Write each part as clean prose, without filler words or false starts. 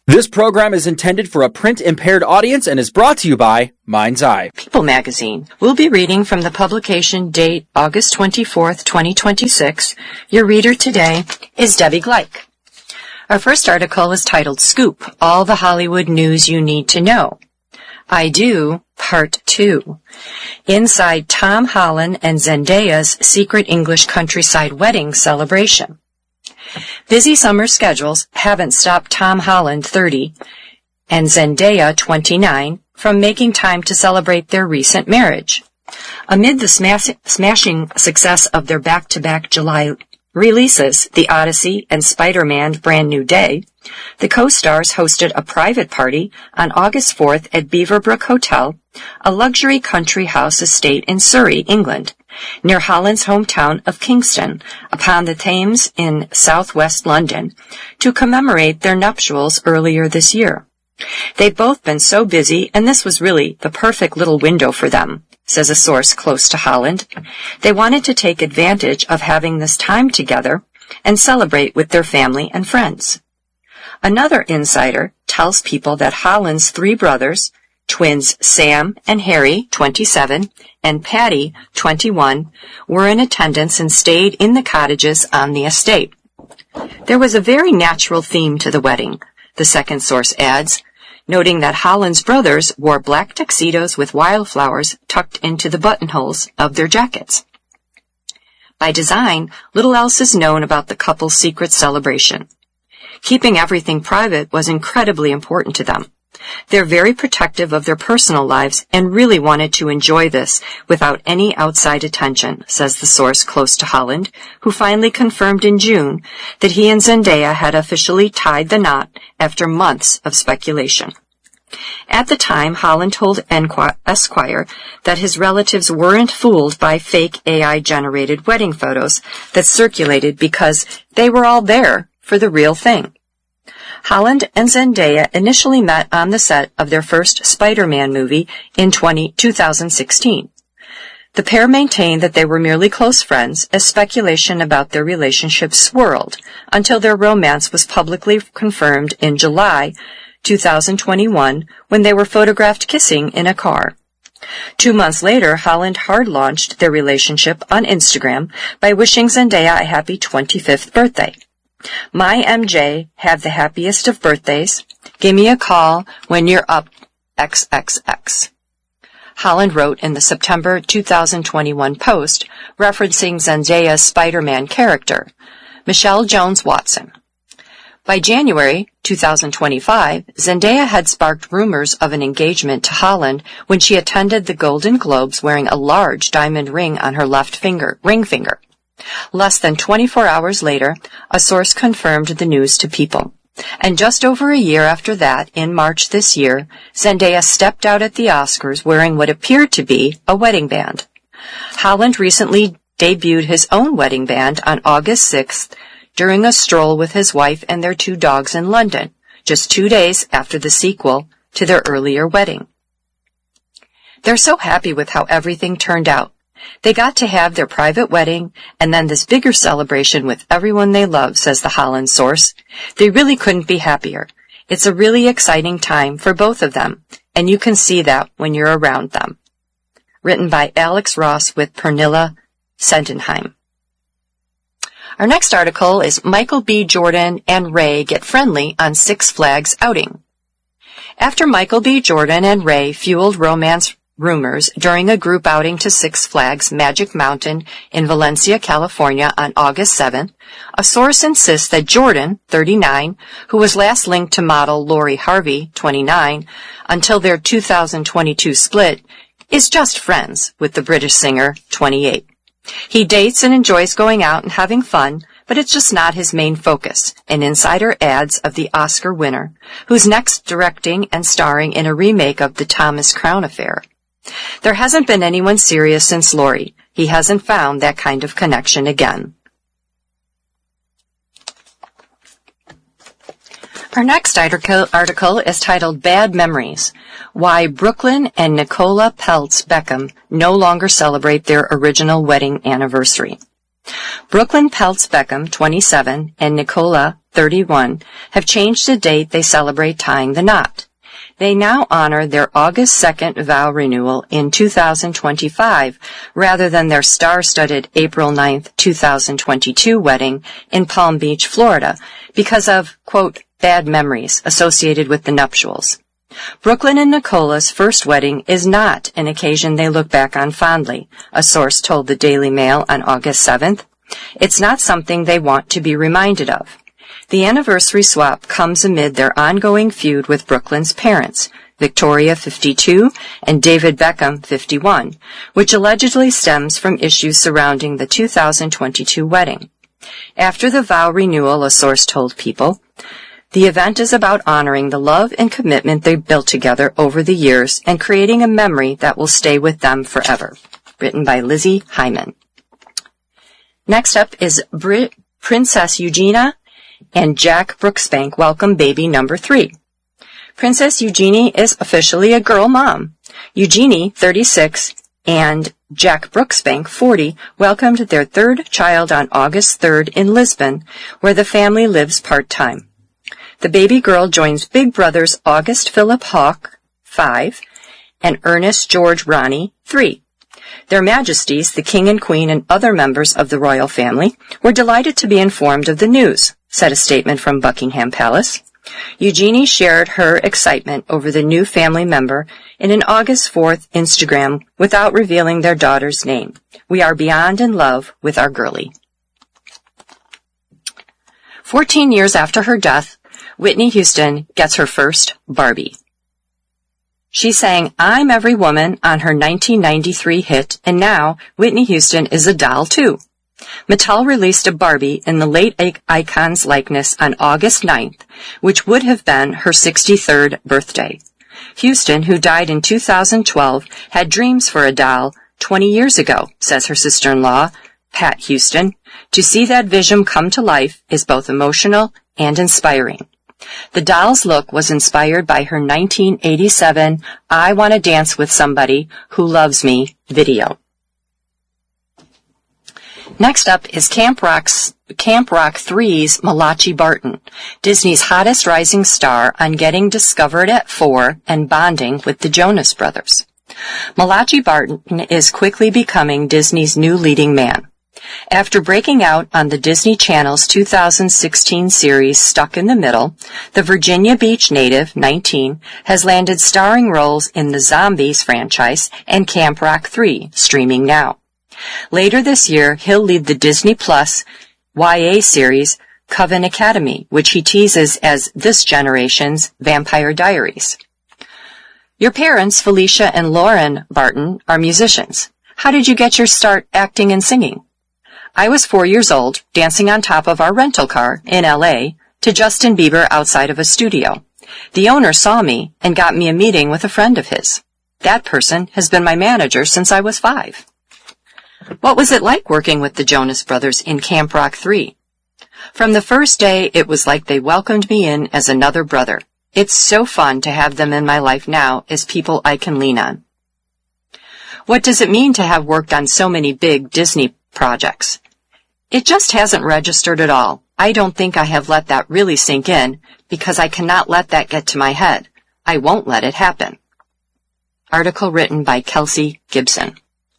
This program is intended for a print-impaired audience and is brought to you by Mind's Eye. People Magazine. We'll be reading from the publication date August 24th, 2026. Your reader today is Debbie Gleich. Our first article is titled Scoop, All the Hollywood News You Need to Know. I Do, Part 2. Inside Tom Holland and Zendaya's secret English countryside wedding celebration. Busy summer schedules haven't stopped Tom Holland, 30, and Zendaya, 29, from making time to celebrate their recent marriage. Amid the smashing success of their back-to-back July releases, The Odyssey and Spider-Man Brand New Day, the co-stars hosted a private party on August 4th at Beaverbrook Hotel, a luxury country house estate in Surrey, England, near Holland's hometown of Kingston, upon the Thames in southwest London, to commemorate their nuptials earlier this year. They've both been so busy, and this was really the perfect little window for them, says a source close to Holland. They wanted to take advantage of having this time together and celebrate with their family and friends. Another insider tells People that Holland's three brothers, twins Sam and Harry, 27, and Patty, 21, were in attendance and stayed in the cottages on the estate. There was a very natural theme to the wedding, the second source adds, noting that Holland's brothers wore black tuxedos with wildflowers tucked into the buttonholes of their jackets. By design, little else is known about the couple's secret celebration. Keeping everything private was incredibly important to them. They're very protective of their personal lives and really wanted to enjoy this without any outside attention, says the source close to Holland, who finally confirmed in June that he and Zendaya had officially tied the knot after months of speculation. At the time, Holland told Esquire that his relatives weren't fooled by fake AI-generated wedding photos that circulated because they were all there for the real thing. Holland and Zendaya initially met on the set of their first Spider-Man movie in 2016. The pair maintained that they were merely close friends as speculation about their relationship swirled until their romance was publicly confirmed in July 2021 when they were photographed kissing in a car. 2 months later, Holland hard-launched their relationship on Instagram by wishing Zendaya a happy 25th birthday. My MJ, have the happiest of birthdays. Give me a call when you're up XXX. Holland wrote in the September 2021 post referencing Zendaya's Spider-Man character, Michelle Jones Watson. By January 2025, Zendaya had sparked rumors of an engagement to Holland when she attended the Golden Globes wearing a large diamond ring on her ring finger. Less than 24 hours later, a source confirmed the news to People. And just over a year after that, in March this year, Zendaya stepped out at the Oscars wearing what appeared to be a wedding band. Holland recently debuted his own wedding band on August 6th during a stroll with his wife and their 2 dogs in London, just 2 days after the sequel to their earlier wedding. They're so happy with how everything turned out. They got to have their private wedding and then this bigger celebration with everyone they love, says the Holland source. They really couldn't be happier. It's a really exciting time for both of them, and you can see that when you're around them. Written by Alex Ross with Pernilla Sendenheim. Our next article is Michael B. Jordan and Ray get friendly on Six Flags outing. After Michael B. Jordan and Ray fueled romance rumors during a group outing to Six Flags Magic Mountain in Valencia, California on August 7th, a source insists that Jordan, 39, who was last linked to model Lori Harvey, 29, until their 2022 split, is just friends with the British singer, 28. He dates and enjoys going out and having fun, but it's just not his main focus, an insider adds of the Oscar winner, who's next directing and starring in a remake of The Thomas Crown Affair. There hasn't been anyone serious since Lori. He hasn't found that kind of connection again. Our next article is titled Bad Memories, Why Brooklyn and Nicola Peltz Beckham No Longer Celebrate Their Original Wedding Anniversary. Brooklyn Peltz Beckham, 27, and Nicola, 31, have changed the date they celebrate tying the knot. They now honor their August 2nd vow renewal in 2025 rather than their star-studded April 9th, 2022 wedding in Palm Beach, Florida, because of, quote, bad memories associated with the nuptials. Brooklyn and Nicola's first wedding is not an occasion they look back on fondly, a source told the Daily Mail on August 7th. It's not something they want to be reminded of. The anniversary swap comes amid their ongoing feud with Brooklyn's parents, Victoria, 52, and David Beckham, 51, which allegedly stems from issues surrounding the 2022 wedding. After the vow renewal, a source told People, the event is about honoring the love and commitment they built together over the years and creating a memory that will stay with them forever. Written by Lizzie Hyman. Next up is Princess Eugenia and Jack Brooksbank welcome baby number 3. Princess Eugenie is officially a girl mom. Eugenie, 36, and Jack Brooksbank, 40, welcomed their third child on August 3rd in Lisbon, where the family lives part-time. The baby girl joins big brothers August Philip Hawke, 5, and Ernest George Ronnie, 3. Their Majesties, the King and Queen, and other members of the royal family were delighted to be informed of the news, said a statement from Buckingham Palace. Eugenie shared her excitement over the new family member in an August 4th Instagram without revealing their daughter's name. We are beyond in love with our girlie. 14 years after her death, Whitney Houston gets her first Barbie. She sang I'm Every Woman on her 1993 hit, and now Whitney Houston is a doll too. Mattel released a Barbie in the late icon's likeness on August 9th, which would have been her 63rd birthday. Houston, who died in 2012, had dreams for a doll 20 years ago, says her sister-in-law, Pat Houston. To see that vision come to life is both emotional and inspiring. The doll's look was inspired by her 1987 I Want to Dance with Somebody Who Loves Me video. Next up is Camp Rock 3's Malachi Barton, Disney's hottest rising star on Getting Discovered at 4 and bonding with the Jonas Brothers. Malachi Barton is quickly becoming Disney's new leading man. After breaking out on the Disney Channel's 2016 series Stuck in the Middle, the Virginia Beach native, 19, has landed starring roles in the Zombies franchise and Camp Rock 3, streaming now. Later this year, he'll lead the Disney Plus YA series Coven Academy, which he teases as this generation's Vampire Diaries. Your parents, Felicia and Lauren Barton, are musicians. How did you get your start acting and singing? I was 4 years old, dancing on top of our rental car in L.A. to Justin Bieber outside of a studio. The owner saw me and got me a meeting with a friend of his. That person has been my manager since I was 5. What was it like working with the Jonas Brothers in Camp Rock 3? From the first day, it was like they welcomed me in as another brother. It's so fun to have them in my life now as people I can lean on. What does it mean to have worked on so many big Disney projects? It just hasn't registered at all. I don't think I have let that really sink in because I cannot let that get to my head. I won't let it happen. Article written by Kelsey Gibson.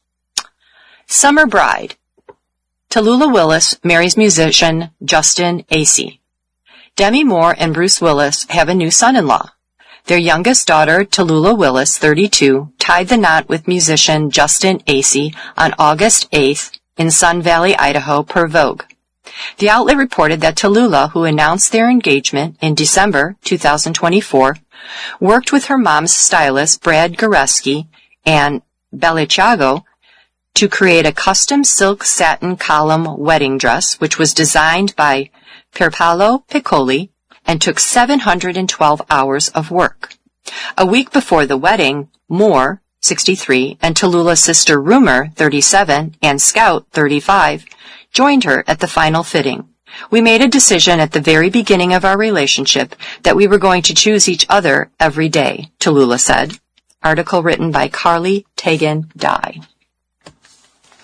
Summer Bride. Tallulah Willis marries musician Justin Acey. Demi Moore and Bruce Willis have a new son-in-law. Their youngest daughter, Tallulah Willis, 32, tied the knot with musician Justin Acey on August 8th in Sun Valley, Idaho, per Vogue. The outlet reported that Tallulah, who announced their engagement in December 2024, worked with her mom's stylist, Brad Goreski, and Balenciaga to create a custom silk satin column wedding dress, which was designed by Pierpaolo Piccoli and took 712 hours of work. A week before the wedding, Moore, 63, and Tallulah's sister Rumor, 37, and Scout, 35, joined her at the final fitting. We made a decision at the very beginning of our relationship that we were going to choose each other every day, Tallulah said. Article written by Carly Tegan Dye.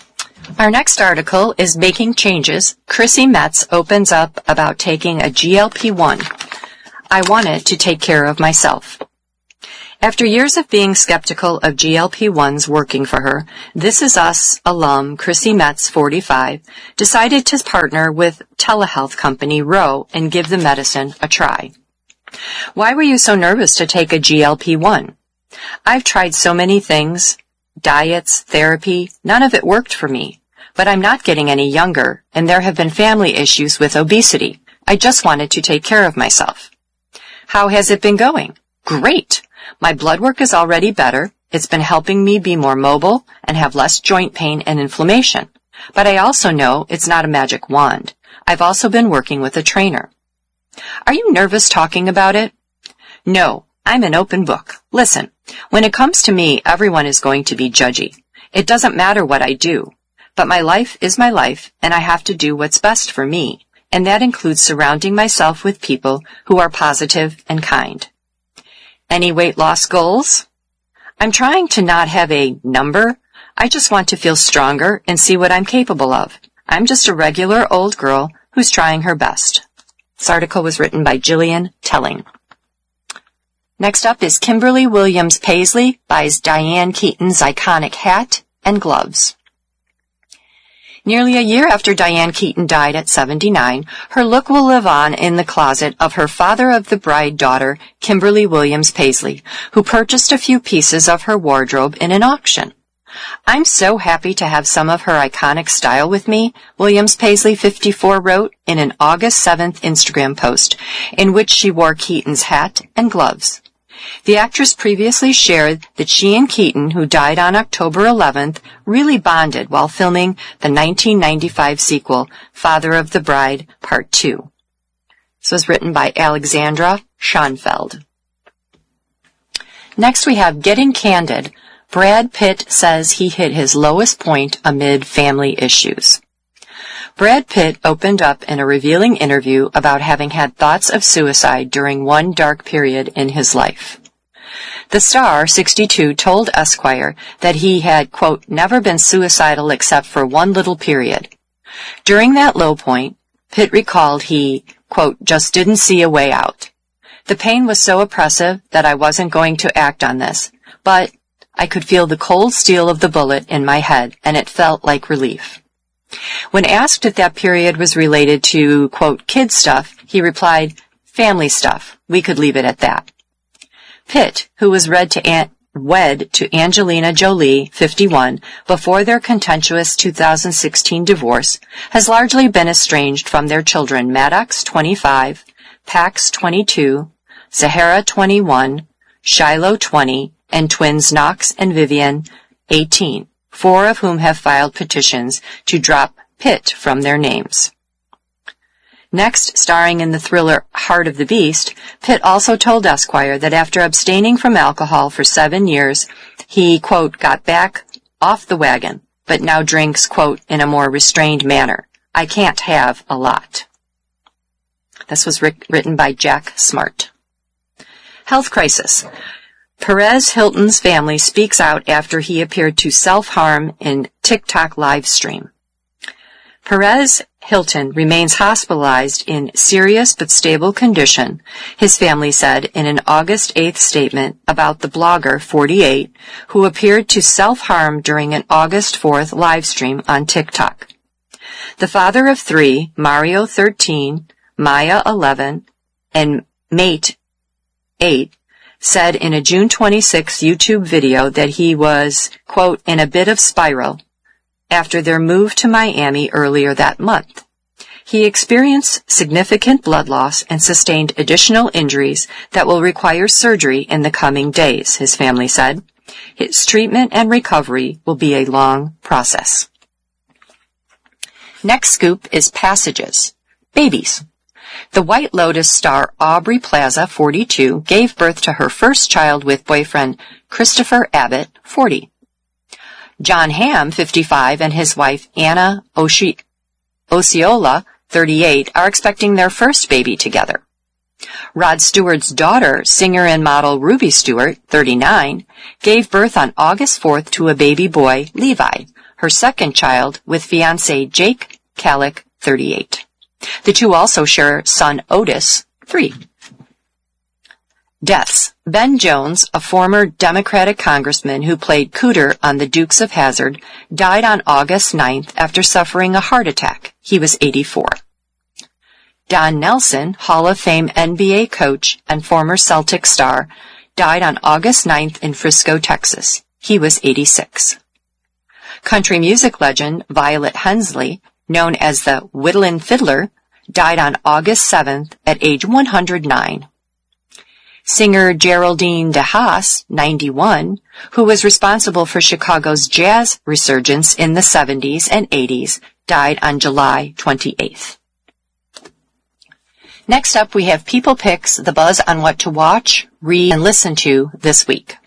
Our next article is Making Changes. Chrissy Metz opens up about taking a GLP-1. I wanted to take care of myself. After years of being skeptical of GLP-1s working for her, This Is Us alum Chrissy Metz, 45, decided to partner with telehealth company Ro and give the medicine a try. Why were you so nervous to take a GLP-1? I've tried so many things, diets, therapy, none of it worked for me. But I'm not getting any younger, and there have been family issues with obesity. I just wanted to take care of myself. How has it been going? Great! My blood work is already better. It's been helping me be more mobile and have less joint pain and inflammation. But I also know it's not a magic wand. I've also been working with a trainer. Are you nervous talking about it? No, I'm an open book. Listen, when it comes to me, everyone is going to be judgy. It doesn't matter what I do. But my life is my life, and I have to do what's best for me, and that includes surrounding myself with people who are positive and kind. Any weight loss goals? I'm trying to not have a number. I just want to feel stronger and see what I'm capable of. I'm just a regular old girl who's trying her best. This article was written by Jillian Telling. Next up is Kimberly Williams Paisley buys Diane Keaton's iconic hat and gloves. Nearly a year after Diane Keaton died at 79, her look will live on in the closet of her father-of-the-bride daughter, Kimberly Williams Paisley, who purchased a few pieces of her wardrobe in an auction. I'm so happy to have some of her iconic style with me, Williams Paisley, 54, wrote in an August 7th Instagram post, in which she wore Keaton's hat and gloves. The actress previously shared that she and Keaton, who died on October 11th, really bonded while filming the 1995 sequel, Father of the Bride, Part 2. This was written by Alexandra Schoenfeld. Next we have Getting Candid. Brad Pitt says he hit his lowest point amid family issues. Brad Pitt opened up in a revealing interview about having had thoughts of suicide during one dark period in his life. The star, 62, told Esquire that he had, quote, never been suicidal except for one little period. During that low point, Pitt recalled he, quote, just didn't see a way out. The pain was so oppressive that I wasn't going to act on this, but I could feel the cold steel of the bullet in my head, and it felt like relief. When asked if that period was related to, quote, kid stuff, he replied, family stuff. We could leave it at that. Pitt, who was wed to Angelina Jolie, 51, before their contentious 2016 divorce, has largely been estranged from their children Maddox, 25, Pax, 22, Zahara, 21, Shiloh, 20, and twins Knox and Vivian, 18. 4 of whom have filed petitions to drop Pitt from their names. Next, starring in the thriller Heart of the Beast, Pitt also told Esquire that after abstaining from alcohol for 7 years, he, quote, got back off the wagon, but now drinks, quote, in a more restrained manner. I can't have a lot. This was written by Jack Smart. Health crisis. Perez Hilton's family speaks out after he appeared to self-harm in TikTok live stream. Perez Hilton remains hospitalized in serious but stable condition, his family said in an August 8th statement about the blogger, 48, who appeared to self-harm during an August 4th live stream on TikTok. The father of 3, Mario, 13, Maya, 11, and Mate, 8, said in a June 26 YouTube video that he was, quote, in a bit of spiral after their move to Miami earlier that month. He experienced significant blood loss and sustained additional injuries that will require surgery in the coming days, his family said. His treatment and recovery will be a long process. Next scoop is Passages. Babies. The White Lotus star Aubrey Plaza, 42, gave birth to her first child with boyfriend Christopher Abbott, 40. John Hamm, 55, and his wife Anna Osceola, 38, are expecting their first baby together. Rod Stewart's daughter, singer and model Ruby Stewart, 39, gave birth on August 4th to a baby boy, Levi, her second child with fiancé Jake Kalick, 38. The two also share son Otis, 3. Deaths. Ben Jones, a former Democratic congressman who played Cooter on The Dukes of Hazzard, died on August 9th after suffering a heart attack. He was 84. Don Nelson, Hall of Fame NBA coach and former Celtic star, died on August 9th in Frisco, Texas. He was 86. Country music legend Violet Hensley, known as the Whittlin' Fiddler, died on August 7th at age 109. Singer Geraldine DeHaas, 91, who was responsible for Chicago's jazz resurgence in the 70s and 80s, died on July 28th. Next up, we have People Picks, the buzz on what to watch, read, and listen to this week.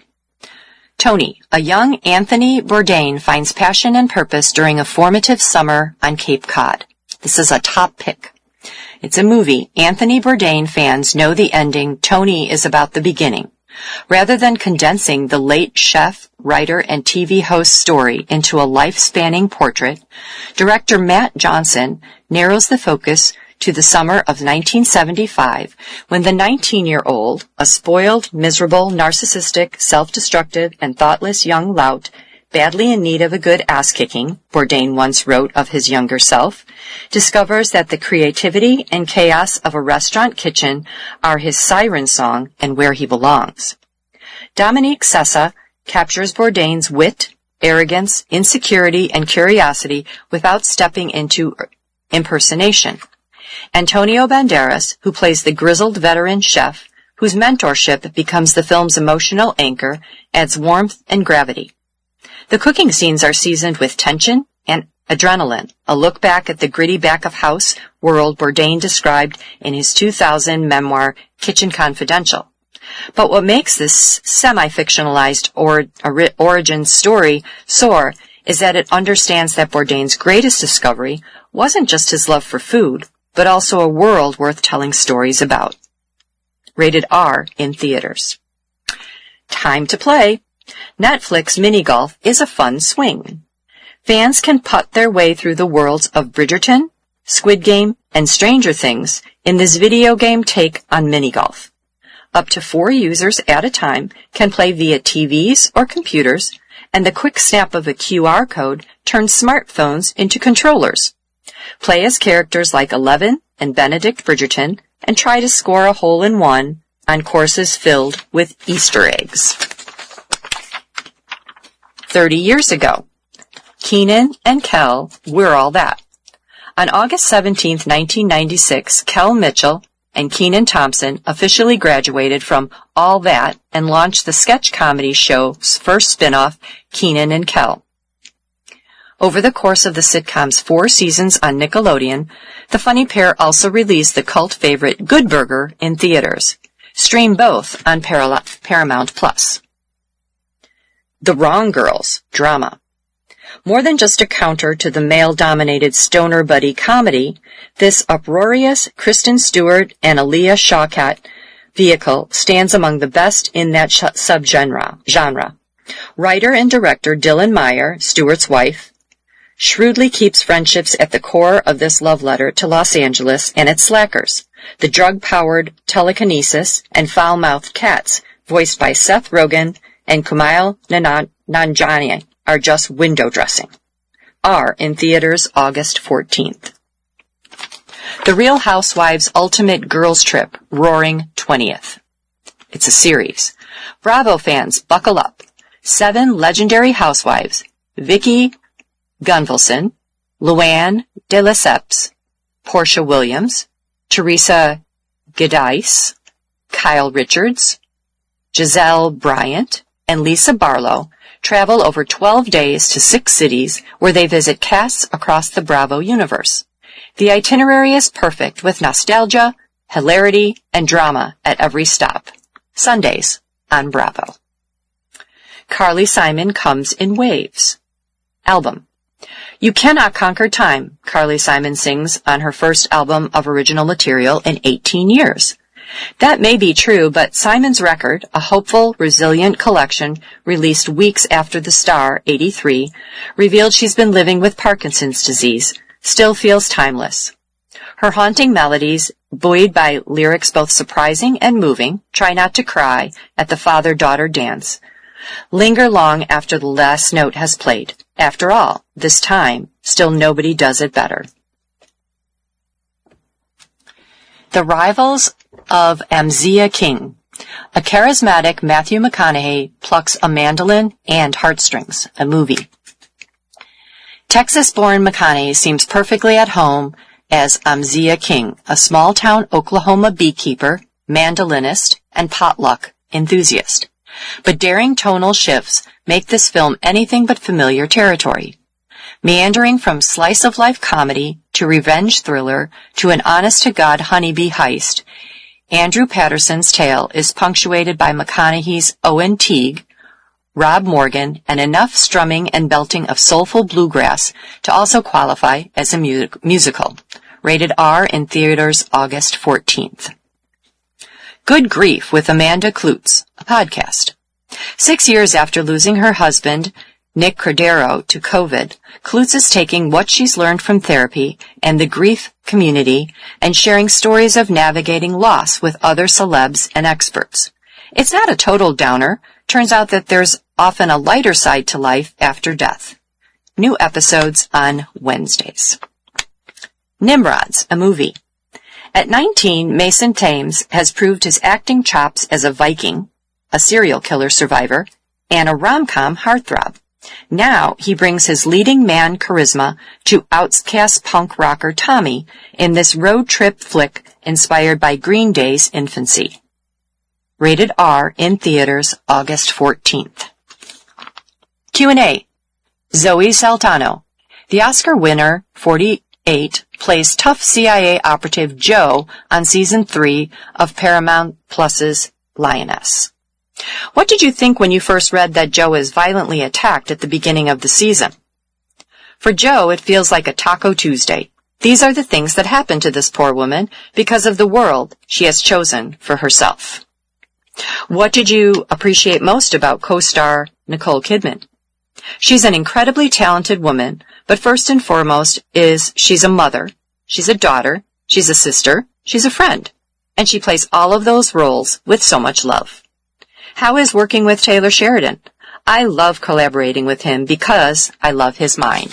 Tony, a young Anthony Bourdain finds passion and purpose during a formative summer on Cape Cod. This is a top pick. It's a movie. Anthony Bourdain fans know the ending. Tony is about the beginning. Rather than condensing the late chef, writer, and TV host story into a life-spanning portrait, director Matt Johnson narrows the focus to the summer of 1975, when the 19-year-old, a spoiled, miserable, narcissistic, self-destructive, and thoughtless young lout, badly in need of a good ass-kicking, Bourdain once wrote of his younger self, discovers that the creativity and chaos of a restaurant kitchen are his siren song and where he belongs. Dominique Sessa captures Bourdain's wit, arrogance, insecurity, and curiosity without stepping into impersonation. Antonio Banderas, who plays the grizzled veteran chef, whose mentorship becomes the film's emotional anchor, adds warmth and gravity. The cooking scenes are seasoned with tension and adrenaline, a look back at the gritty back-of-house world Bourdain described in his 2000 memoir, Kitchen Confidential. But what makes this semi-fictionalized origin story soar is that it understands that Bourdain's greatest discovery wasn't just his love for food, but also a world worth telling stories about. Rated R in theaters. Time to play. Netflix Mini Golf is a fun swing. Fans can putt their way through the worlds of Bridgerton, Squid Game, and Stranger Things in this video game take on mini golf. Up to 4 users at a time can play via TVs or computers, and the quick snap of a QR code turns smartphones into controllers. Play as characters like Eleven and Benedict Bridgerton and try to score a hole-in-one on courses filled with Easter eggs. 30 years ago, Kenan and Kel, We're All That. On August 17, 1996, Kel Mitchell and Kenan Thompson officially graduated from All That and launched the sketch comedy show's first spin-off, Kenan and Kel. Over the course of the sitcom's 4 seasons on Nickelodeon, the funny pair also released the cult favorite Good Burger in theaters. Stream both on Paramount+. The Wrong Girls, drama. More than just a counter to the male-dominated stoner buddy comedy, this uproarious Kristen Stewart and Aaliyah Shawkat vehicle stands among the best in that subgenre. Writer and director Dylan Meyer, Stewart's wife, shrewdly keeps friendships at the core of this love letter to Los Angeles and its slackers. The drug-powered telekinesis and foul-mouthed cats, voiced by Seth Rogen and Kumail Nanjiani, are just window dressing. R in theaters August 14th. The Real Housewives Ultimate Girls Trip, Roaring 20th. It's a series. Bravo fans, buckle up. 7 legendary housewives, Vicki Gunvalson, Luann de Lesseps, Portia Williams, Teresa Giudice, Kyle Richards, Giselle Bryant, and Lisa Barlow travel over 12 days to 6 cities where they visit casts across the Bravo universe. The itinerary is perfect with nostalgia, hilarity, and drama at every stop. Sundays on Bravo. Carly Simon Comes in Waves. Album. You Cannot Conquer Time, Carly Simon sings on her first album of original material in 18 years. That may be true, but Simon's Record, a hopeful, resilient collection released weeks after The Star, 83, revealed she's been living with Parkinson's disease, still feels timeless. Her haunting melodies, buoyed by lyrics both surprising and moving, Try Not to Cry, At the Father-Daughter Dance, linger long after the last note has played. After all, this time, still nobody does it better. The Rivals of Amzia King. A charismatic Matthew McConaughey plucks a mandolin and heartstrings, a movie. Texas-born McConaughey seems perfectly at home as Amzia King, a small-town Oklahoma beekeeper, mandolinist, and potluck enthusiast. But daring tonal shifts make this film anything but familiar territory. Meandering from slice-of-life comedy to revenge thriller to an honest-to-God honeybee heist, Andrew Patterson's tale is punctuated by McConaughey's Owen Teague, Rob Morgan, and enough strumming and belting of soulful bluegrass to also qualify as a musical. Rated R in theaters August 14th. Good Grief with Amanda Klutz, a podcast. 6 years after losing her husband, Nick Cordero, to COVID, Klutz is taking what she's learned from therapy and the grief community and sharing stories of navigating loss with other celebs and experts. It's not a total downer. Turns out that there's often a lighter side to life after death. New episodes on Wednesdays. Nimrods, a movie. At 19, Mason Thames has proved his acting chops as a Viking, a serial killer survivor, and a rom-com heartthrob. Now he brings his leading man charisma to outcast punk rocker Tommy in this road trip flick inspired by Green Day's infancy. Rated R in theaters August 14th. Q&A. Zoe Saltano. The Oscar winner, 48, plays tough CIA operative Joe on season 3 of Paramount Plus's Lioness. What did you think when you first read that Joe is violently attacked at the beginning of the season? For Joe, it feels like a Taco Tuesday. These are the things that happen to this poor woman because of the world she has chosen for herself. What did you appreciate most about co-star Nicole Kidman? She's an incredibly talented woman, but first and foremost she's a mother, she's a daughter, she's a sister, she's a friend, and she plays all of those roles with so much love. How is working with Taylor Sheridan? I love collaborating with him because I love his mind.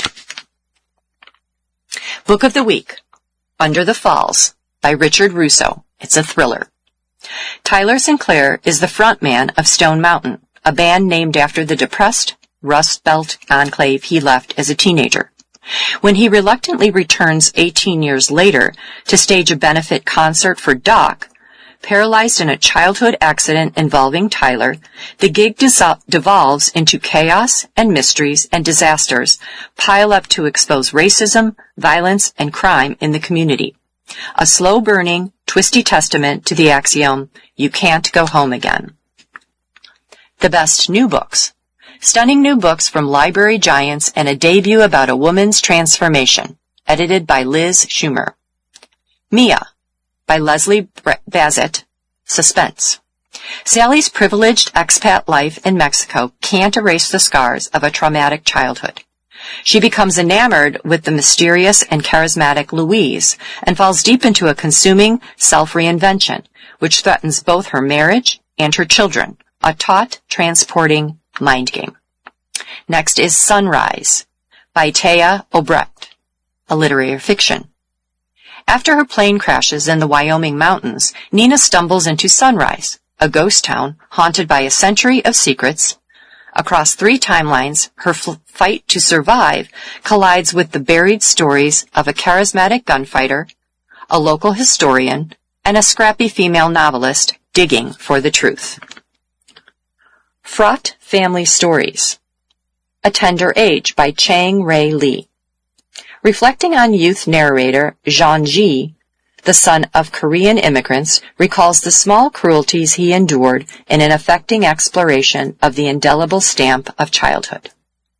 Book of the Week, Under the Falls, by Richard Russo. It's a thriller. Tyler Sinclair is the frontman of Stone Mountain, a band named after the depressed Rust Belt enclave he left as a teenager. When he reluctantly returns 18 years later to stage a benefit concert for Doc, paralyzed in a childhood accident involving Tyler, the gig devolves into chaos and mysteries and disasters pile up to expose racism, violence, and crime in the community. A slow-burning, twisty testament to the axiom, you can't go home again. The best new books. Stunning new books from library giants and a debut about a woman's transformation, edited by Liz Schumer. Mia, by Leslie Bassett, suspense. Sally's privileged expat life in Mexico can't erase the scars of a traumatic childhood. She becomes enamored with the mysterious and charismatic Louise and falls deep into a consuming self-reinvention, which threatens both her marriage and her children, a taut, transporting mind game. Next is Sunrise, by Taya Obrecht, a literary fiction. After her plane crashes in the Wyoming mountains, Nina stumbles into Sunrise, a ghost town haunted by a century of secrets. Across 3 timelines, her fight to survive collides with the buried stories of a charismatic gunfighter, a local historian, and a scrappy female novelist digging for the truth. Fraught Family Stories, A Tender Age, by Chang Rae Lee. Reflecting on youth narrator Jean Ji, the son of Korean immigrants, recalls the small cruelties he endured in an affecting exploration of the indelible stamp of childhood.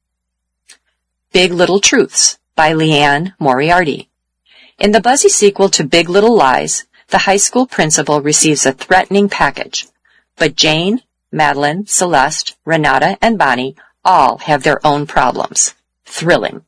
Big Little Truths, by Leanne Moriarty. In the buzzy sequel to Big Little Lies, the high school principal receives a threatening package. But Jane, Madeline, Celeste, Renata, and Bonnie all have their own problems. Thrilling.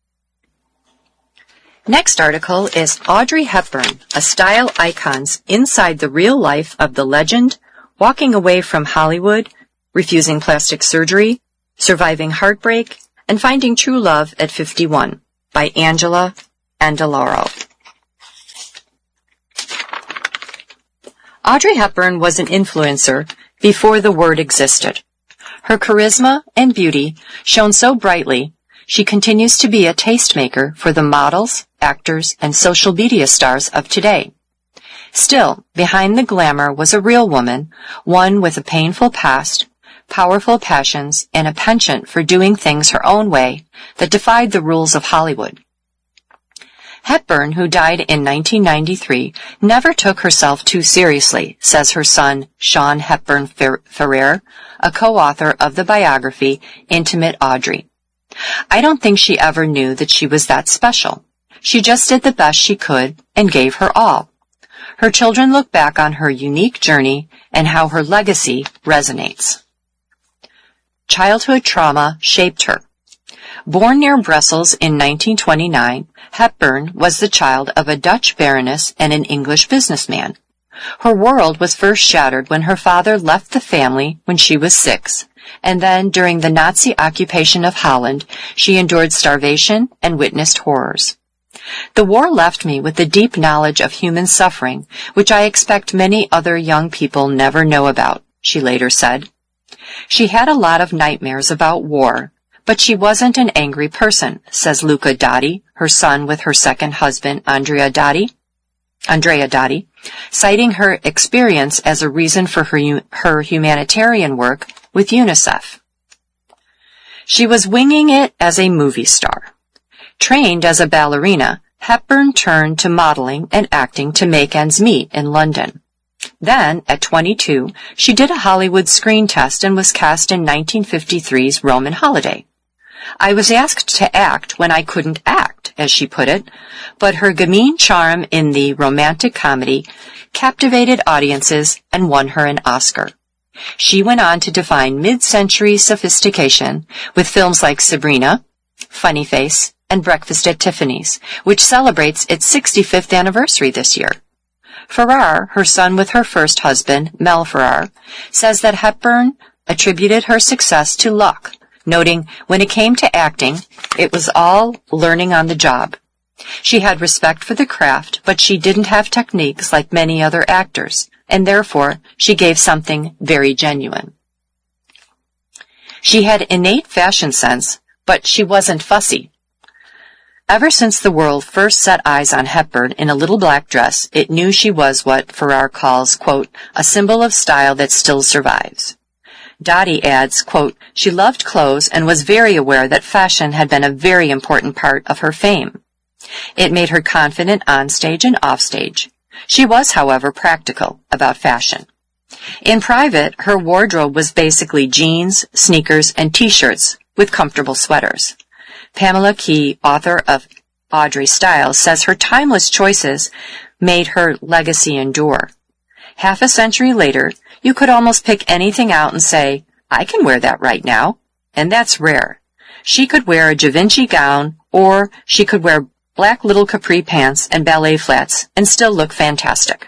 Next article is Audrey Hepburn, a style icons inside the real life of the legend, walking away from Hollywood, refusing plastic surgery, surviving heartbreak, and finding true love at 51, by Angela Andaloro. Audrey Hepburn was an influencer before the word existed. Her charisma and beauty shone so brightly, she continues to be a tastemaker for the models, actors, and social media stars of today. Still, behind the glamour was a real woman, one with a painful past, powerful passions, and a penchant for doing things her own way that defied the rules of Hollywood. Hepburn, who died in 1993, never took herself too seriously, says her son, Sean Hepburn Ferrer, a co-author of the biography Intimate Audrey. I don't think she ever knew that she was that special. She just did the best she could and gave her all. Her children look back on her unique journey and how her legacy resonates. Childhood trauma shaped her. Born near Brussels in 1929, Hepburn was the child of a Dutch baroness and an English businessman. Her world was first shattered when her father left the family when she was 6, and then during the Nazi occupation of Holland, she endured starvation and witnessed horrors. The war left me with a deep knowledge of human suffering, which I expect many other young people never know about, she later said. She had a lot of nightmares about war, but she wasn't an angry person, says Luca Dotti, her son with her second husband, Andrea Dotti, citing her experience as a reason for her humanitarian work with UNICEF. She was winging it as a movie star. Trained as a ballerina, Hepburn turned to modeling and acting to make ends meet in London. Then, at 22, she did a Hollywood screen test and was cast in 1953's Roman Holiday. I was asked to act when I couldn't act, as she put it, but her gamine charm in the romantic comedy captivated audiences and won her an Oscar. She went on to define mid-century sophistication with films like Sabrina, Funny Face, and Breakfast at Tiffany's, which celebrates its 65th anniversary this year. Ferrar, her son with her first husband, Mel Ferrar, says that Hepburn attributed her success to luck, noting when it came to acting, it was all learning on the job. She had respect for the craft, but she didn't have techniques like many other actors, and therefore she gave something very genuine. She had innate fashion sense, but she wasn't fussy. Ever since the world first set eyes on Hepburn in a little black dress, it knew she was what Ferrar calls, quote, a symbol of style that still survives. Dotti adds, quote, she loved clothes and was very aware that fashion had been a very important part of her fame. It made her confident on stage and off stage. She was, however, practical about fashion. In private, her wardrobe was basically jeans, sneakers, and t-shirts with comfortable sweaters. Pamela Key, author of Audrey Styles, says her timeless choices made her legacy endure. Half a century later, you could almost pick anything out and say, I can wear that right now. And that's rare. She could wear a Givenchy gown, or she could wear black little capri pants and ballet flats and still look fantastic.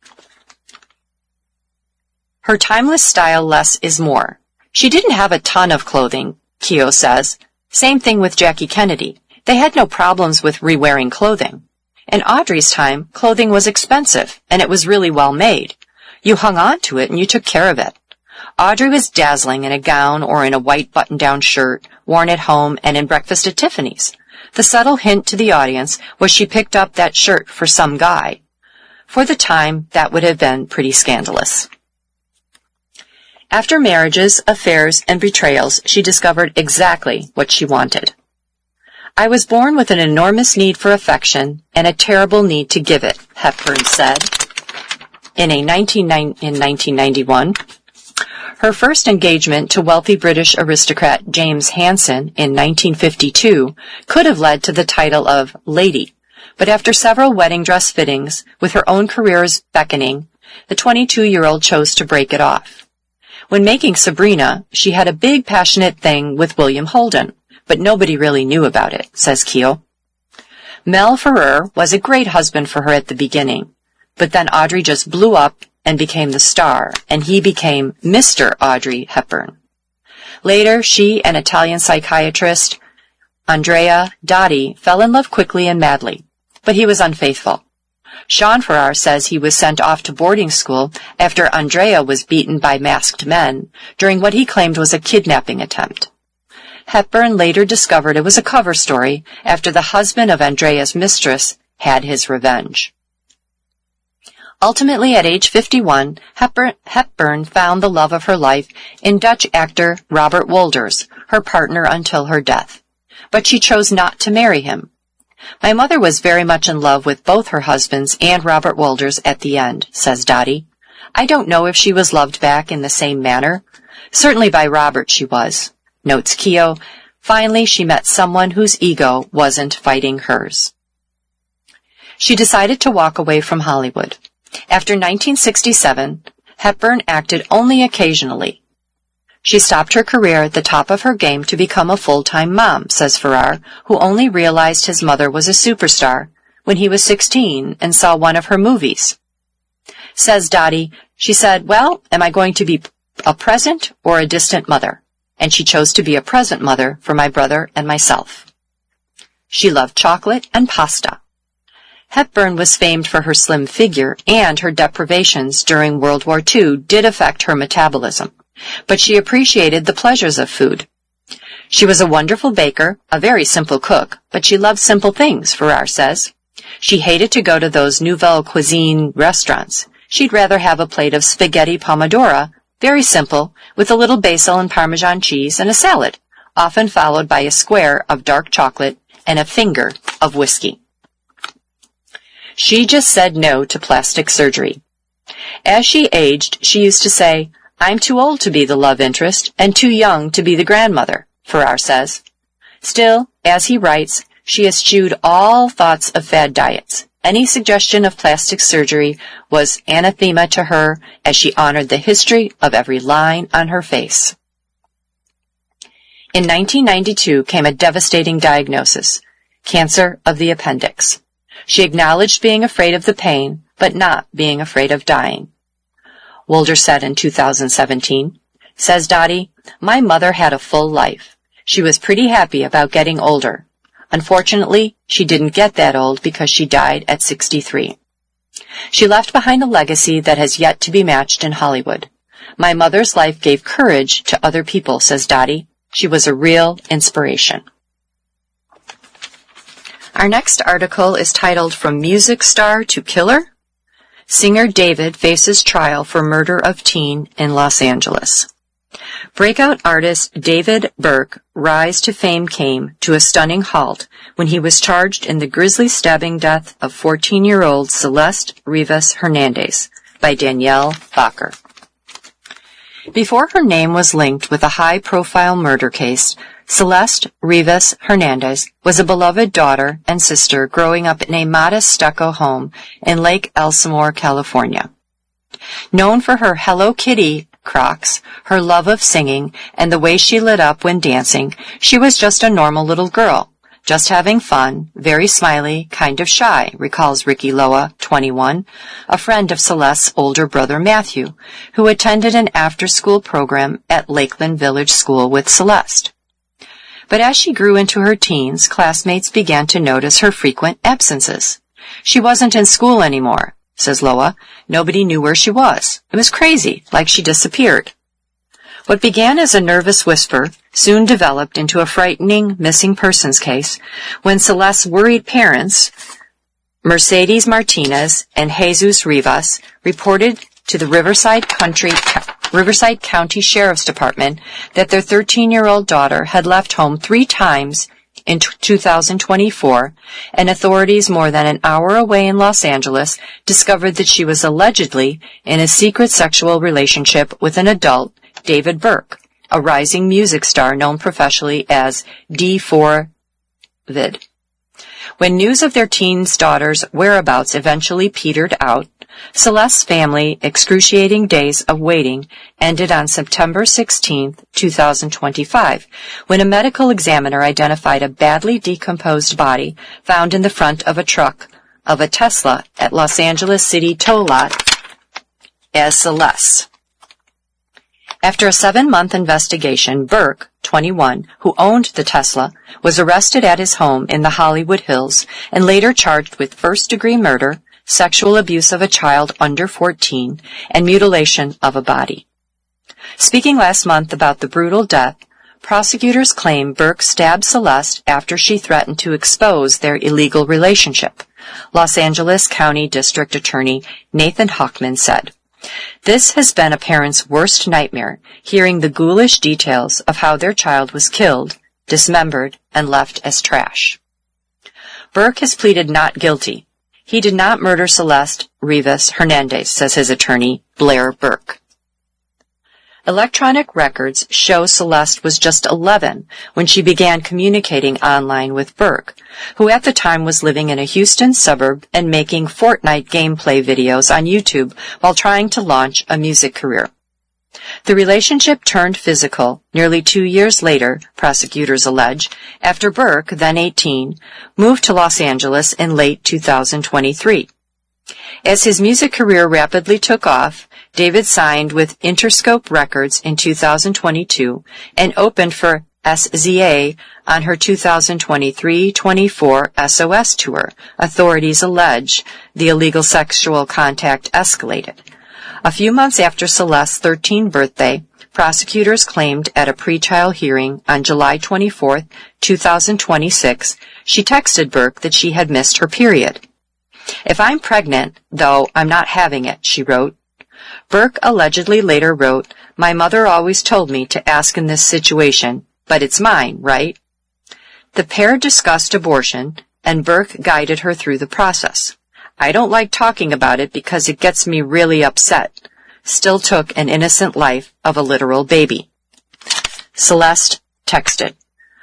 Her timeless style, less is more. She didn't have a ton of clothing, Keogh says. Same thing with Jackie Kennedy. They had no problems with re-wearing clothing. In Audrey's time, clothing was expensive, and it was really well made. You hung on to it and you took care of it. Audrey was dazzling in a gown or in a white button-down shirt, worn at home and in Breakfast at Tiffany's. The subtle hint to the audience was she picked up that shirt for some guy. For the time, that would have been pretty scandalous. After marriages, affairs, and betrayals, she discovered exactly what she wanted. I was born with an enormous need for affection and a terrible need to give it, Hepburn said in 1991. Her first engagement to wealthy British aristocrat James Hansen in 1952 could have led to the title of Lady, But after several wedding dress fittings, with her own careers beckoning, the 22-year-old chose to break it off. When making Sabrina, she had a big passionate thing with William Holden, but nobody really knew about it, says Keogh. Mel Ferrer was a great husband for her at the beginning, but then Audrey just blew up and became the star, and he became Mr. Audrey Hepburn. Later, she and Italian psychiatrist Andrea Dotti fell in love quickly and madly, but he was unfaithful. Sean Farrar says he was sent off to boarding school after Andrea was beaten by masked men during what he claimed was a kidnapping attempt. Hepburn later discovered it was a cover story after the husband of Andrea's mistress had his revenge. Ultimately, at age 51, Hepburn found the love of her life in Dutch actor Robert Wolders, her partner until her death. But she chose not to marry him. My mother was very much in love with both her husbands and Robert Wolders at the end, says Dotti. I don't know if she was loved back in the same manner. Certainly by Robert she was, notes Keogh. Finally, she met someone whose ego wasn't fighting hers. She decided to walk away from Hollywood. After 1967, Hepburn acted only occasionally. She stopped her career at the top of her game to become a full-time mom, says Farrar, who only realized his mother was a superstar when he was 16 and saw one of her movies. Says Dotti, she said, well, am I going to be a present or a distant mother? And she chose to be a present mother for my brother and myself. She loved chocolate and pasta. Hepburn was famed for her slim figure, and her deprivations during World War II did affect her metabolism, but she appreciated the pleasures of food. She was a wonderful baker, a very simple cook, but she loved simple things, Farrar says. She hated to go to those nouvelle cuisine restaurants. She'd rather have a plate of spaghetti pomodoro, very simple, with a little basil and Parmesan cheese and a salad, often followed by a square of dark chocolate and a finger of whiskey. She just said no to plastic surgery. As she aged, she used to say, I'm too old to be the love interest and too young to be the grandmother, Farrar says. Still, as he writes, she eschewed all thoughts of fad diets. Any suggestion of plastic surgery was anathema to her as she honored the history of every line on her face. In 1992 came a devastating diagnosis, cancer of the appendix. She acknowledged being afraid of the pain, but not being afraid of dying. Wolders said in 2017, says Dotti, my mother had a full life. She was pretty happy about getting older. Unfortunately, she didn't get that old because she died at 63. She left behind a legacy that has yet to be matched in Hollywood. My mother's life gave courage to other people, says Dotti. She was a real inspiration. Our next article is titled From Music Star to Killer. Singer David faces trial for murder of teen in Los Angeles. Breakout artist David Burke rise to fame came to a stunning halt when he was charged in the grisly stabbing death of 14-year-old Celeste Rivas Hernandez by Danielle Bacher. Before her name was linked with a high-profile murder case, Celeste Rivas Hernandez was a beloved daughter and sister growing up in a modest stucco home in Lake Elsinore, California. Known for her Hello Kitty Crocs, her love of singing, and the way she lit up when dancing, she was just a normal little girl, just having fun, very smiley, kind of shy, recalls Ricky Loa, 21, a friend of Celeste's older brother Matthew, who attended an after-school program at Lakeland Village School with Celeste. But as she grew into her teens, classmates began to notice her frequent absences. She wasn't in school anymore, says Loa. Nobody knew where she was. It was crazy, like she disappeared. What began as a nervous whisper soon developed into a frightening missing persons case when Celeste's worried parents, Mercedes Martinez and Jesus Rivas, reported to the Riverside County Sheriff's Department that their 13-year-old daughter had left home 3 times in 2024, and authorities more than an hour away in Los Angeles discovered that she was allegedly in a secret sexual relationship with an adult, David Burke, a rising music star known professionally as D4 Vid. When news of their teen daughter's whereabouts eventually petered out, Celeste's family excruciating days of waiting ended on September 16, 2025, when a medical examiner identified a badly decomposed body found in the front of a truck of a Tesla at Los Angeles City tow lot as Celeste. After a 7-month investigation, Burke, 21, who owned the Tesla, was arrested at his home in the Hollywood Hills and later charged with first-degree murder, sexual abuse of a child under 14, and mutilation of a body. Speaking last month about the brutal death, prosecutors claim Burke stabbed Celeste after she threatened to expose their illegal relationship. Los Angeles County District Attorney Nathan Hochman said, "This has been a parent's worst nightmare, hearing the ghoulish details of how their child was killed, dismembered, and left as trash." Burke has pleaded not guilty. He did not murder Celeste Rivas Hernandez, says his attorney, Blair Burke. Electronic records show Celeste was just 11 when she began communicating online with Burke, who at the time was living in a Houston suburb and making Fortnite gameplay videos on YouTube while trying to launch a music career. The relationship turned physical nearly 2 years later, prosecutors allege, after Burke, then 18, moved to Los Angeles in late 2023. As his music career rapidly took off, David signed with Interscope Records in 2022 and opened for SZA on her 2023-24 SOS tour. Authorities allege the illegal sexual contact escalated. A few months after Celeste's 13th birthday, prosecutors claimed at a pretrial hearing on July 24, 2026, she texted Burke that she had missed her period. "If I'm pregnant, though, I'm not having it," she wrote. Burke allegedly later wrote, "My mother always told me to ask in this situation, but it's mine, right?" The pair discussed abortion, and Burke guided her through the process. "I don't like talking about it because it gets me really upset." Still took an innocent life of a literal baby. Celeste texted.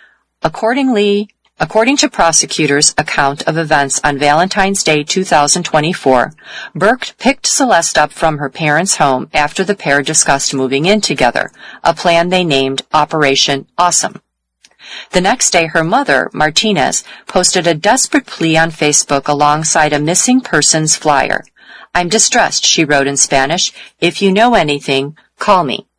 According to prosecutors' account of events on Valentine's Day 2024, Burke picked Celeste up from her parents' home after the pair discussed moving in together, a plan they named Operation Awesome. The next day, her mother, Martinez, posted a desperate plea on Facebook alongside a missing persons flyer. "I'm distressed," she wrote in Spanish. "If you know anything, call me."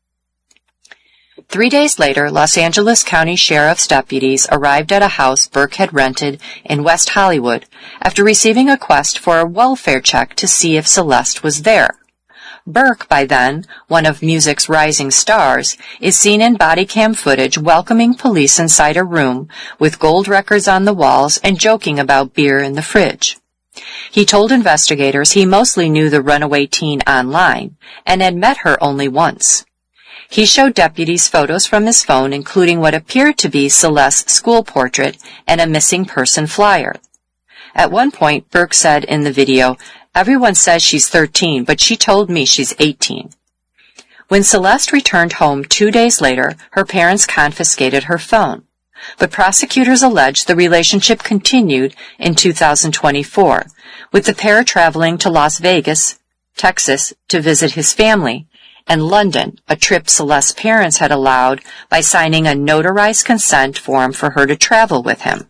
3 days later, Los Angeles County Sheriff's deputies arrived at a house Burke had rented in West Hollywood after receiving a request for a welfare check to see if Celeste was there. Burke, by then, one of music's rising stars, is seen in body cam footage welcoming police inside a room with gold records on the walls and joking about beer in the fridge. He told investigators he mostly knew the runaway teen online and had met her only once. He showed deputies photos from his phone, including what appeared to be Celeste's school portrait and a missing person flyer. At one point, Burke said in the video, "Everyone says she's 13, but she told me she's 18. When Celeste returned home 2 days later, her parents confiscated her phone. But prosecutors allege the relationship continued in 2024, with the pair traveling to Las Vegas, Texas, to visit his family, and London, a trip Celeste's parents had allowed by signing a notarized consent form for her to travel with him.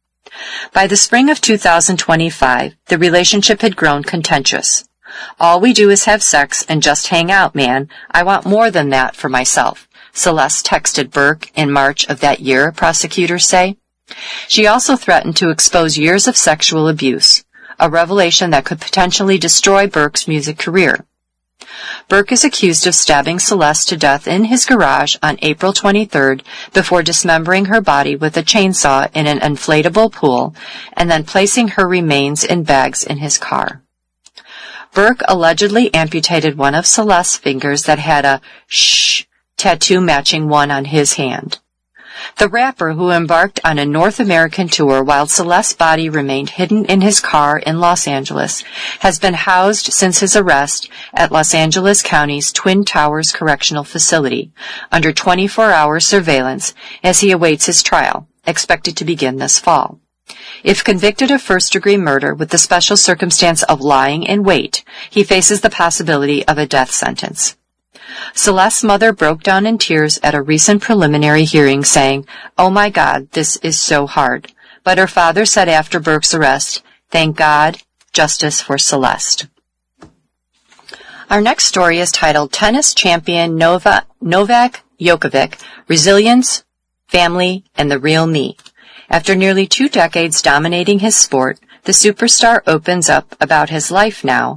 By the spring of 2025, the relationship had grown contentious. "All we do is have sex and just hang out, man. I want more than that for myself," Celeste texted Burke in March of that year, prosecutors say. She also threatened to expose years of sexual abuse, a revelation that could potentially destroy Burke's music career. Burke is accused of stabbing Celeste to death in his garage on April 23rd before dismembering her body with a chainsaw in an inflatable pool and then placing her remains in bags in his car. Burke allegedly amputated one of Celeste's fingers that had a "shh" tattoo matching one on his hand. The rapper, who embarked on a North American tour while Celeste's body remained hidden in his car in Los Angeles, has been housed since his arrest at Los Angeles County's Twin Towers Correctional Facility under 24-hour surveillance as he awaits his trial, expected to begin this fall. If convicted of first-degree murder with the special circumstance of lying in wait, he faces the possibility of a death sentence. Celeste's mother broke down in tears at a recent preliminary hearing, saying, "Oh my God, this is so hard." But her father said after Burke's arrest, "Thank God, justice for Celeste." Our next story is titled Tennis Champion Novak Djokovic, Resilience, Family, and the Real Me. After nearly 2 decades dominating his sport, the superstar opens up about his life now